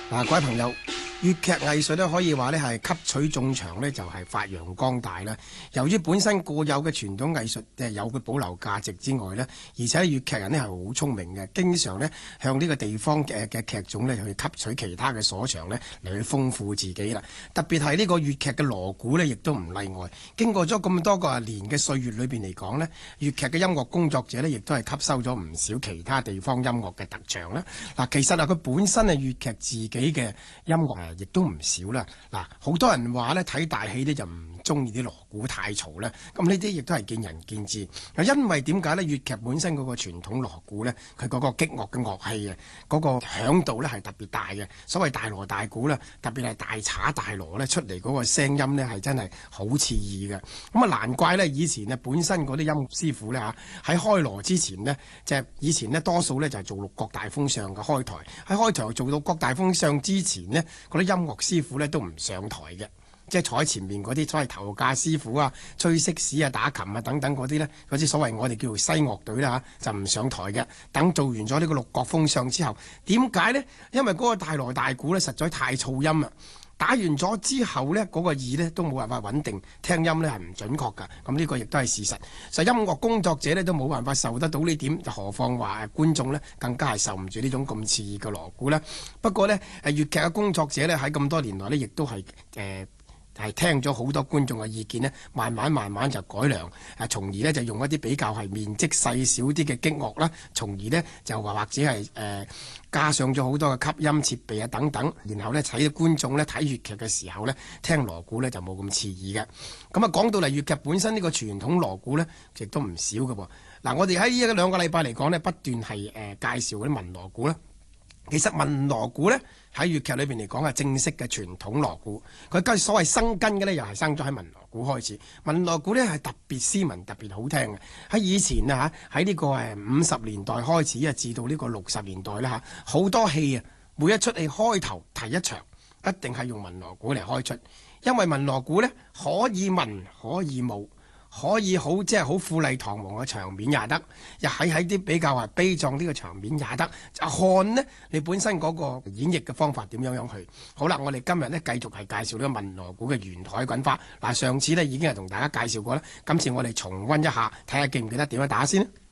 各位朋友，粵劇藝術咧可以話咧係吸取眾長咧，就係發揚光大啦。由於本身固有嘅傳統藝術有佢保留價值之外呢，而且粵劇人呢係好聰明嘅，經常呢向呢個地方嘅劇種呢去吸取其他嘅所長呢嚟去豐富自己啦。特別係呢個粵劇嘅鑼鼓呢，亦都唔例外。經過咗咁多個年嘅歲月裏邊嚟講呢，粵劇嘅音樂工作者呢，亦都係吸收咗唔少其他地方音樂嘅特長啦。其實佢本身係粵劇自己嘅音樂亦都唔少啦。好多人話呢睇大戲呢就唔中意啲鑼鼓太嘈啦。咁呢啲亦都係見仁見智。因為點解呢？粵劇本身嗰個傳統鑼鼓呢，佢嗰個擊樂嘅樂器啊，嗰個響度呢係特別大嘅。所謂大鑼大鼓啦，特別係大叉大鑼呢出嚟嗰個聲音呢係真係好刺耳嘅。咁難怪呢以前呢本身嗰啲音樂師傅呢喺開鑼之前呢，即係以前呢多數呢就係做六國大封相嘅開台。喺開台做到國大封相之前呢，嗰啲音樂師傅呢都唔上台嘅。即係坐喺前面嗰啲所謂頭架師傅啊、吹色士啊、打琴啊等等嗰啲呢，嗰啲所謂我哋叫做西樂隊啦就唔上台嘅。等做完咗呢個六國封相之後，點解呢？因為嗰個大鑼大鼓呢實在太噪音啦。打完咗之後呢，嗰個耳呢都冇辦法穩定，聽音呢係唔準確㗎。咁呢個亦都係事實。實音樂工作者呢都冇辦法受得到呢點，就何況話觀眾呢更加係受唔住呢種咁刺耳嘅鑼鼓啦。不過呢，粵劇嘅工作者呢喺咁多年來呢，亦都係係聽咗好多觀眾嘅意見呢，慢慢就改良，從而呢就用一啲比較係面積細小啲嘅擊樂啦，從而呢就或者係加上咗好多嘅吸音設備啊等等，然後呢使啲觀眾呢睇粵劇嘅時候呢，聽鑼鼓呢就冇咁刺耳嘅。咁講到嚟粵劇本身呢個傳統鑼鼓呢，亦都唔少嘅喎。我哋喺呢兩個禮拜嚟講呢，不斷係介紹嗰啲民鑼鼓啦。其實民鑼鼓呢，喺粵劇裏邊嚟講係正式嘅傳統鑼鼓，佢跟所謂生根嘅呢，又係生咗喺民鑼鼓開始。民鑼鼓呢係特別斯文、特別好聽嘅。喺以前啊喺呢個50年代開始啊，至到呢個60年代啦好多戲啊，每一出戲開頭第一場一定係用民鑼鼓嚟開出，因為民鑼鼓呢可以文可以武。可以好即係好富麗堂皇嘅場面也得，又喺啲比較話悲壯啲嘅場面也得。就看呢，你本身嗰個演繹嘅方法點樣去。好啦，我哋今日呢繼續係介紹呢個民鑼鼓嘅沿海滾法。上次呢已經係同大家介紹過啦，今次我哋重溫一下，睇下記唔記得點樣打先。